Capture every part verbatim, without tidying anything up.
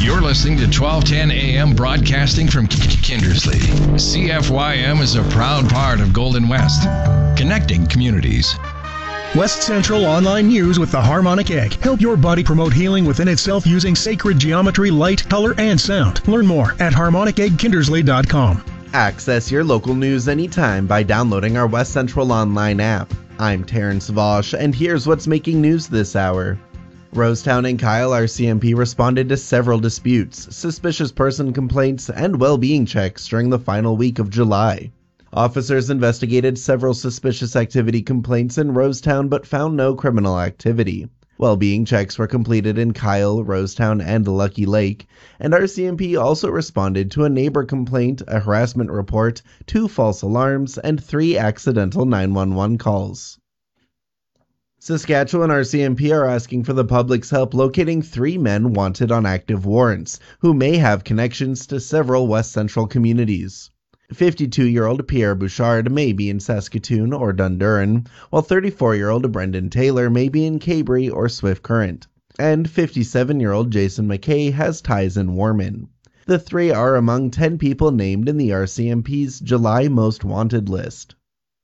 You're listening to twelve ten A M broadcasting from Kindersley. C F Y M is a proud part of Golden West, connecting communities. West Central Online News with the Harmonic Egg. Help your body promote healing within itself using sacred geometry, light, color, and sound. Learn more at harmonic egg kindersley dot com. Access your local news anytime by downloading our West Central Online app. I'm Terrence Vosh, and here's what's making news this hour. Rosetown and Kyle R C M P responded to several disputes, suspicious person complaints, and well-being checks during the final week of July. Officers investigated several suspicious activity complaints in Rosetown but found no criminal activity. Well-being checks were completed in Kyle, Rosetown, and Lucky Lake, and R C M P also responded to a neighbor complaint, a harassment report, two false alarms, and three accidental nine one one calls. Saskatchewan R C M P are asking for the public's help locating three men wanted on active warrants, who may have connections to several West Central communities. fifty-two-year-old Pierre Bouchard may be in Saskatoon or Dundurn, while thirty-four-year-old Brendan Taylor may be in Cabri or Swift Current, and fifty-seven-year-old Jason McKay has ties in Warman. The three are among ten people named in the R C M P's July Most Wanted list.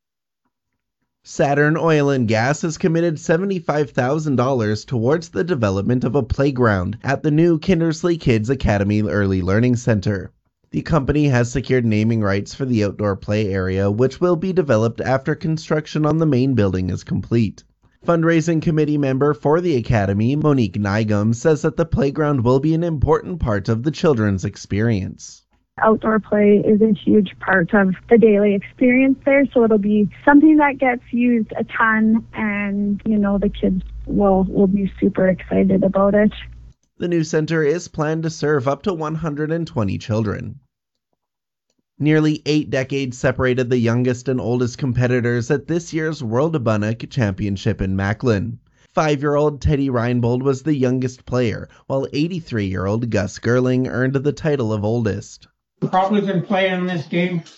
Saturn Oil and Gas has committed seventy-five thousand dollars towards the development of a playground at the new Kindersley Kids Academy Early Learning Center. The company has secured naming rights for the outdoor play area, which will be developed after construction on the main building is complete. Fundraising committee member for the academy, Monique Nygum, says that the playground will be an important part of the children's experience. Outdoor play is a huge part of the daily experience there, so it'll be something that gets used a ton, and, you know, the kids will, will be super excited about it. The new center is planned to serve up to one hundred twenty children. Nearly eight decades separated the youngest and oldest competitors at this year's World Bunnock Championship in Macklin. Five-year-old Teddy Reinbold was the youngest player, while eighty-three-year-old Gus Gerling earned the title of oldest. Probably been playing this game